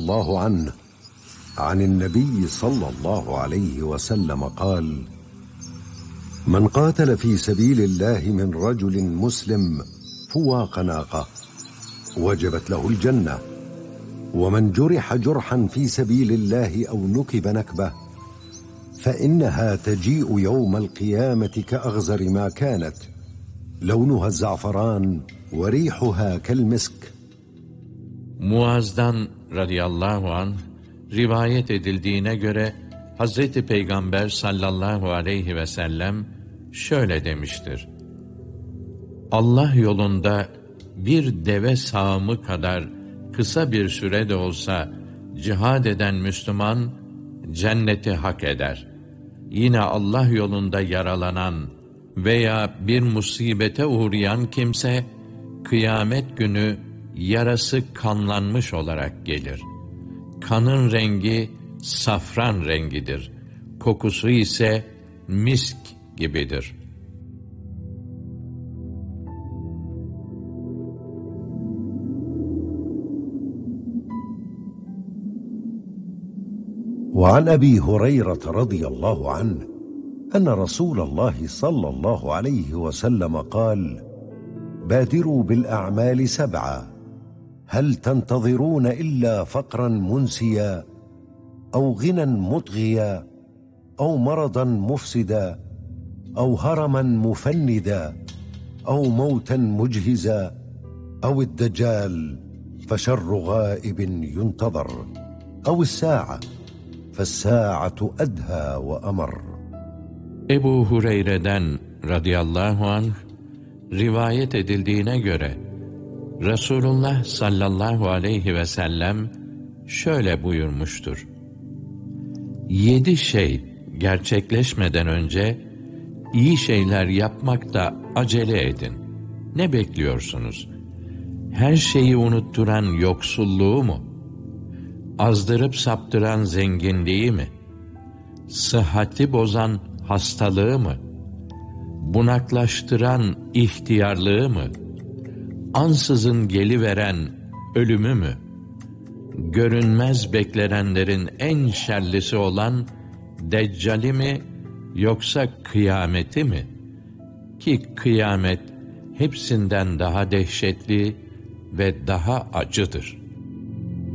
الله عنه عن النبي صلى الله عليه وسلم قال: من قاتل في سبيل الله من رجل مسلم فواق ناقة وجبت له الجنة، ومن جرح جرحا في سبيل الله أو نكب نكبة فإنها تجيء يوم القيامة كأغزر ما كانت، لونها الزعفران وريحها كالمسك. Muaz'dan radıyallahu anh rivayet edildiğine göre Hazreti Peygamber sallallahu aleyhi ve sellem şöyle demiştir: Allah yolunda bir deve sağımı kadar kısa bir süre de olsa cihad eden Müslüman cenneti hak eder. Yine Allah yolunda yaralanan veya bir musibete uğrayan kimse kıyamet günü yarası kanlanmış olarak gelir. Kanın rengi safran rengidir. Kokusu ise misk gibidir. وعن أبي هريرة رضي الله عنه أن رسول الله صلى الله عليه وسلم قال: بادروا بالأعمال 7 هل تنتظرون إلا فقرا منسيا أو غنى مطغيا أو مرضا مفسدا أو هرما مفندا أو موتا مجهزا أو الدجال فشر غائب ينتظر أو الساعة فالساعة أدهى وأمر. Ebu Hureyre'den radıyallahu anh rivayet edildiğine göre Resulullah sallallahu aleyhi ve sellem şöyle buyurmuştur: 7 şey gerçekleşmeden önce iyi şeyler yapmakta acele edin. Ne bekliyorsunuz? Her şeyi unutturan yoksulluğu mu? Azdırıp saptıran zenginliği mi? Sıhhati bozan hastalığı mı? Bunaklaştıran ihtiyarlığı mı? Ansızın geliveren ölümü mü? Görünmez beklenenlerin en şerlisi olan Deccali mi, yoksa kıyameti mi? Ki kıyamet hepsinden daha dehşetli ve daha acıdır.